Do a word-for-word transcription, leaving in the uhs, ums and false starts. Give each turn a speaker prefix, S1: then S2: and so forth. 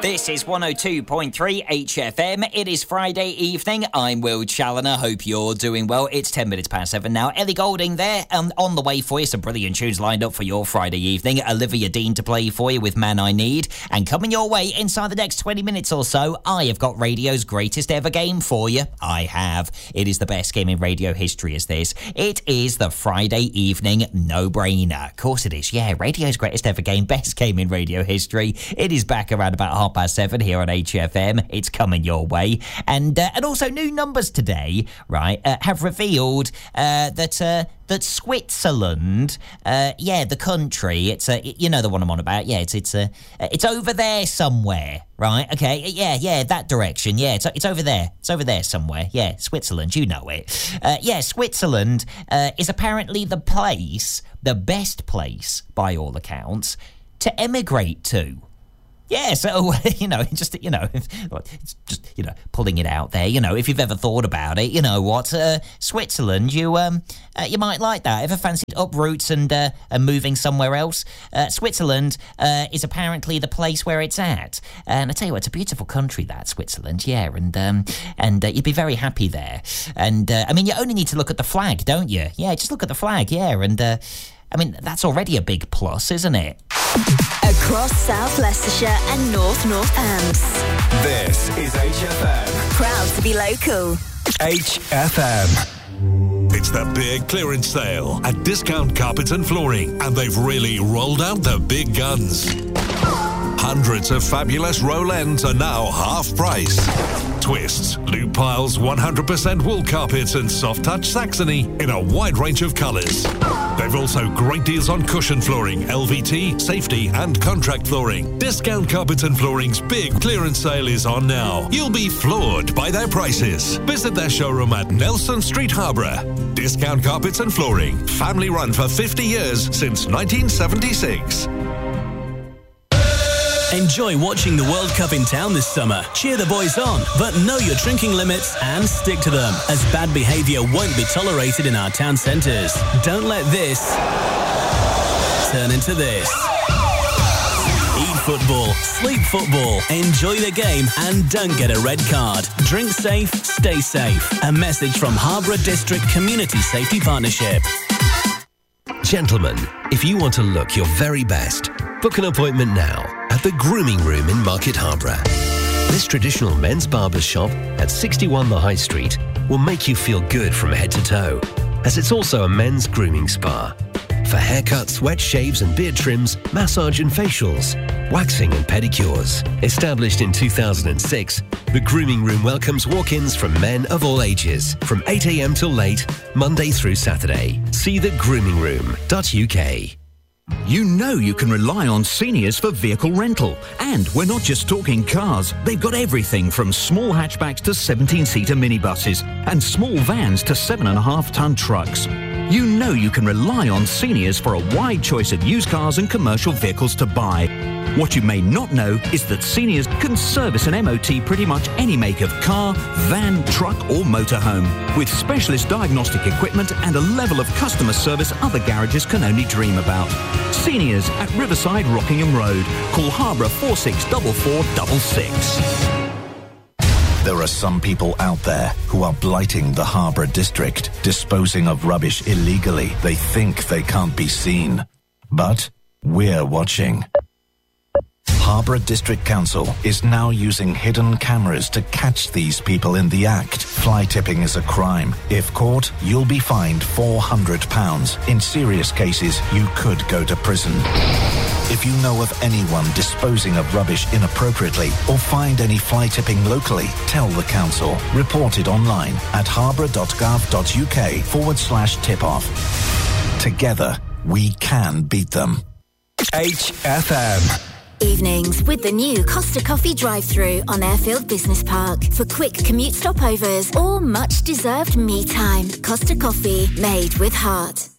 S1: This is one oh two point three H F M. It is Friday evening. I'm Will Challoner. Hope you're doing well. It's ten minutes past seven now. Ellie Goulding there, um, on the way for you. Some brilliant tunes lined up for your Friday evening. Olivia Dean to play for you with Man I Need. And coming your way inside the next twenty minutes or so, I have got radio's greatest ever game for you. I have. It is the best game in radio history, is this. It is the Friday evening no-brainer. Of course it is. Yeah, radio's greatest ever game, best game in radio history. It is back around about half past seven here on H F M. It's coming your way. And uh, and also new numbers today, right, uh, have revealed uh, that uh, that Switzerland, uh, yeah, the country, it's uh, you know the one I'm on about. Yeah, it's it's uh, it's over there somewhere, right? Okay, yeah, yeah, that direction. Yeah, it's it's over there. It's over there somewhere. Yeah, Switzerland, you know it. Uh, yeah, Switzerland uh, is apparently the place, the best place by all accounts, to emigrate to. Yeah, so, you know, just, you know, it's just, you know, pulling it out there, you know, if you've ever thought about it, you know what, uh, Switzerland, you um, uh, you might like that. Ever fancied uproots and, uh, and moving somewhere else? Uh, Switzerland uh, is apparently the place where it's at. And I tell you what, it's a beautiful country, that, Switzerland, yeah, and um, and uh, you'd be very happy there. And, uh, I mean, you only need to look at the flag, don't you? Yeah, just look at the flag, yeah, and, uh, I mean, that's already a big plus, isn't it?
S2: Across South Leicestershire and North Northants.
S3: This is H F M.
S2: Proud to be local.
S3: H F M.
S4: It's the big clearance sale at Discount Carpets and Flooring, and they've really rolled out the big guns. Hundreds of fabulous roll ends are now half price. Twists, loop piles, one hundred percent wool carpets and soft touch Saxony in a wide range of colours. They've also great deals on cushion flooring, L V T, safety and contract flooring. Discount Carpets and Flooring's big clearance sale is on now. You'll be floored by their prices. Visit their showroom at Nelson Street, Harborough. Discount Carpets and Flooring, family run for fifty years since nineteen seventy-six.
S5: Enjoy watching the World Cup in town this summer. Cheer the boys on, but know your drinking limits and stick to them, as bad behaviour won't be tolerated in our town centres. Don't let this turn into this. Eat football, sleep football, enjoy the game and don't get a red card. Drink safe, stay safe. A message from Harborough District Community Safety Partnership.
S6: Gentlemen, if you want to look your very best, book an appointment now at the Grooming Room in Market Harborough. This traditional men's barber's shop at sixty-one The High Street will make you feel good from head to toe, as it's also a men's grooming spa. For haircuts, wet shaves and beard trims, massage and facials, waxing and pedicures. Established in two thousand six, the Grooming Room welcomes walk-ins from men of all ages, from eight a.m. till late, Monday through Saturday. See the grooming room dot U K.
S7: You know you can rely on Seniors for vehicle rental. And we're not just talking cars. They've got everything from small hatchbacks to seventeen-seater minibuses and small vans to seven and a half ton trucks. You know you can rely on Seniors for a wide choice of used cars and commercial vehicles to buy. What you may not know is that Seniors can service an M O T pretty much any make of car, van, truck or motorhome, with specialist diagnostic equipment and a level of customer service other garages can only dream about. Seniors at Riverside Rockingham Road. Call Harborough four six four four six six.
S8: There are some people out there who are blighting the Harborough District, disposing of rubbish illegally. They think they can't be seen. But we're watching. Harborough District Council is now using hidden cameras to catch these people in the act. Fly tipping is a crime. If caught, you'll be fined four hundred pounds. In serious cases, you could go to prison. If you know of anyone disposing of rubbish inappropriately or find any fly tipping locally, tell the council. Report it online at harborough.gov.uk forward slash tip off. Together, we can beat them.
S3: H F M.
S2: Evenings with the new Costa Coffee drive-thru on Airfield Business Park for quick commute stopovers or much-deserved me time. Costa Coffee, made with heart.